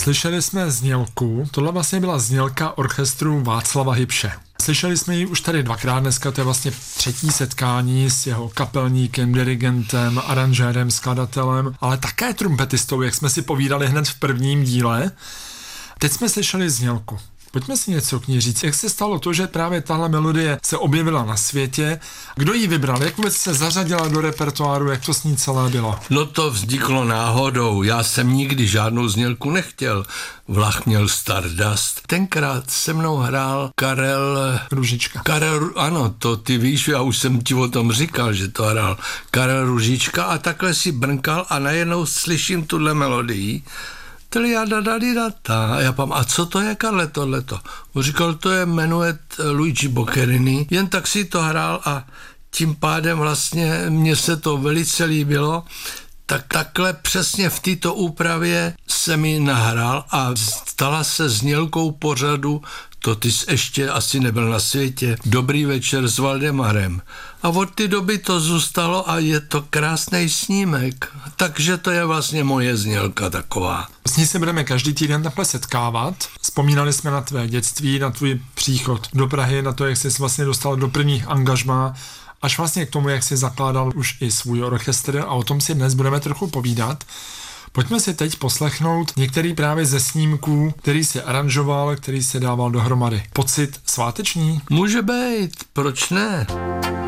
Slyšeli jsme znělku, tohle vlastně byla znělka orchestru Václava Hybše. Slyšeli jsme ji už tady dvakrát dneska, to je vlastně třetí setkání s jeho kapelníkem, dirigentem, aranžérem, skladatelem, ale také trumpetistou, jak jsme si povídali hned v prvním díle. Teď jsme slyšeli znělku. Pojďme si něco k ní říct. Jak se stalo to, že právě tahle melodie se objevila na světě? Kdo ji vybral? Jak vůbec se zařadila do repertoáru? Jak to s ní celé bylo? No to vzniklo náhodou. Já jsem nikdy žádnou znělku nechtěl. Vlach měl Stardust. Tenkrát se mnou hrál Karel Růžička. Ano, to ty víš, já už jsem ti o tom říkal, že to hrál Karel Růžička a takhle si brnkal a najednou slyším tuhle melodii. A já pám, a co to je, Karle, tohleto? On říkal, to je menuet Luigi Boccherini, jen tak si to hrál a tím pádem vlastně mně se to velice líbilo, tak takhle přesně v této úpravě se mi nahrál a stala se znělkou pořadu, to ty jsi ještě asi nebyl na světě, Dobrý večer s Valdemarem. A od té doby to zůstalo a je to krásný snímek. Takže to je vlastně moje znělka taková. S ní se budeme každý týden takhle setkávat. Vzpomínali jsme na tvé dětství, na tvůj příchod do Prahy, na to, jak jsi vlastně dostal do prvních angažmá, až vlastně k tomu, jak jsi zakládal už i svůj orchestr a o tom si dnes budeme trochu povídat. Pojďme si teď poslechnout některý právě ze snímků, který si aranžoval, který si dával dohromady. Pocit sváteční? Může být, proč ne?